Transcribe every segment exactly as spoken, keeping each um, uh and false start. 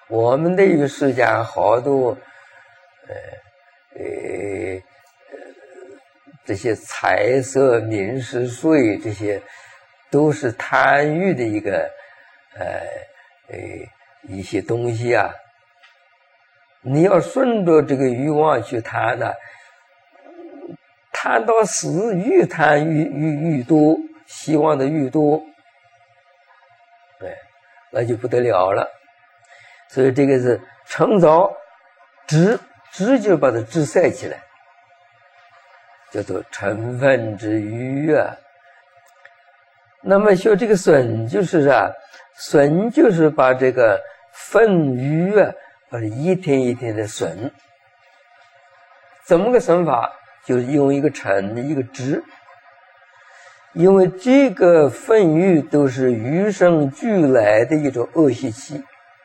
我们对于世间好多呃呃这些财色名食睡，这些都是贪欲的一个呃呃一些东西啊。你要顺着这个欲望去贪呢，贪到死，愈贪愈愈愈多，希望的愈多，对，那就不得了了。所以这个是成早直直就把它直塞起来，叫做成分之欲啊。那么说这个损就是啊，损就是把这个愤欲啊，把它一天一天的损。怎么个损法？就是用一个成一个直，因为这个愤欲都是与生俱来的一种恶习气，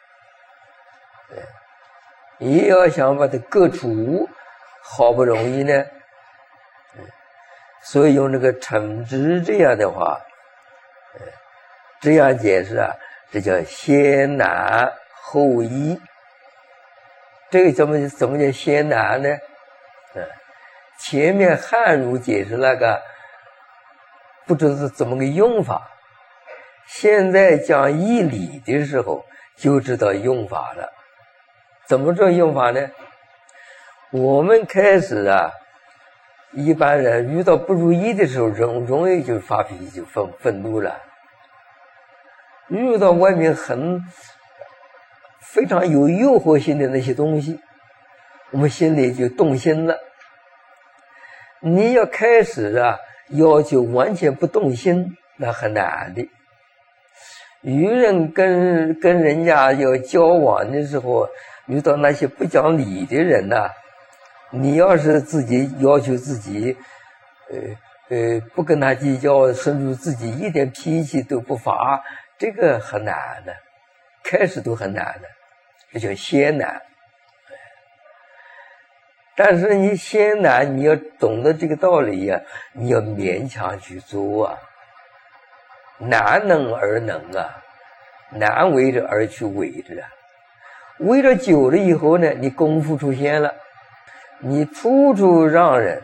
也要想把它割除，好不容易呢，所以用这个成直这样的话，这样解释啊，这叫先难后易。这个怎么怎么叫先难呢？嗯，前面汉儒解释那个不知道是怎么个用法，现在讲义理的时候就知道用法了。怎么这用法呢？我们开始啊，一般人遇到不如意的时候，容容易就发脾气，就愤愤怒了。遇到外面很非常有诱惑性的那些东西，我们心里就动心了。你要开始啊，要求完全不动心，那很难的。与人跟跟人家要交往的时候，遇到那些不讲理的人呐、啊，你要是自己要求自己，呃呃，不跟他计较，甚至自己一点脾气都不发，这个很难的，开始都很难的，这叫先难。但是你先难，你要懂得这个道理呀、啊，你要勉强去做啊，难能而能啊，难为着而去为着啊。为了久了以后呢，你功夫出现了，你处处让人，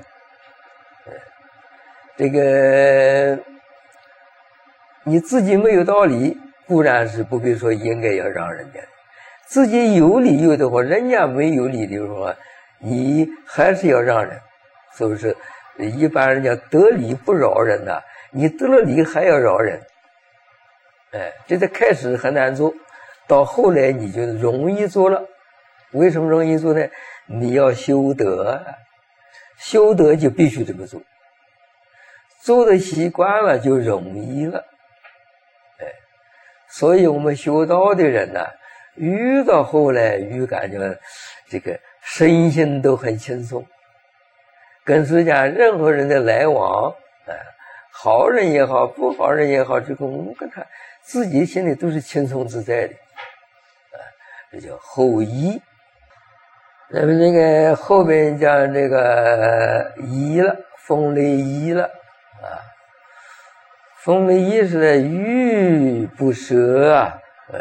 这个你自己没有道理，固然是不必说应该要让人家，自己有理由的话，人家没有理的话，你还是要让人，是不是？一般人家得理不饶人呐、啊，你得了理还要饶人，哎，这在开始很难做，到后来你就容易做了。为什么容易做呢？你要修德，修德就必须这么做，做的习惯了就容易了。哎，所以我们修道的人呢、啊，越到后来越感觉这个身心都很轻松，跟世间任何人的来往，哎，好人也好，不好人也好，这个我们跟他自己心里都是轻松自在的，啊，这叫后易。那么这个后边讲这个易了，风雷易了啊，风雷易是欲不舍啊，呃，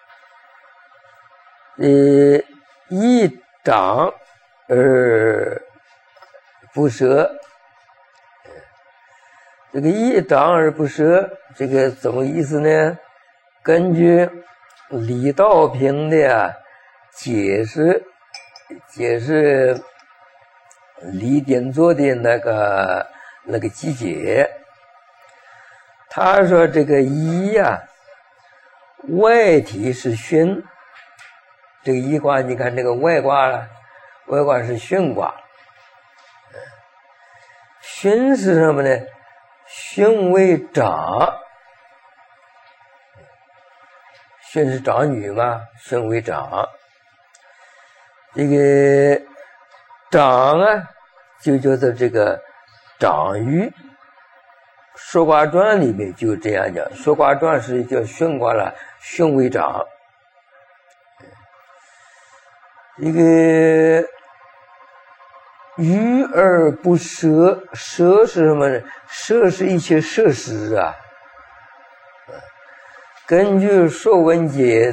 呃，易长而不舍，这个易长而不舍，这个怎么意思呢？根据李道平的啊解释，解释李典作的那个那个集解，他说这个易呀、啊，外体是巽，这个易卦你看这个外卦了，外卦是巽卦，巽是什么呢？巽为长，巽是长女嘛，巽为长，这个长啊就叫做这个长于，说卦传里面就这样讲，说卦传是叫巽卦了，巽为长，这个欲而不舍，舍是什么呢？舍是一切设施啊。根据《说文解